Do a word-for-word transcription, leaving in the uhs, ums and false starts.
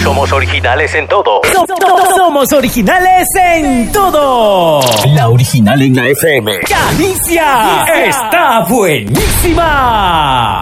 Somos originales en todo. So- so- somos originales en todo. La original en la F M. ¡Calicia! ¡Está buenísima!